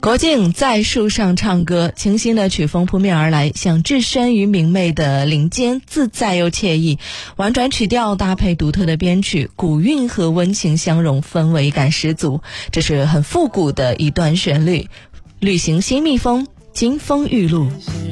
国境在树上唱歌，清新的曲风扑面而来，像置身于明媚的林间，自在又惬意。婉转曲调搭配独特的编曲，古韵和温情相融，氛围感十足。这是很复古的一段旋律。旅行新蜜蜂，金风玉露。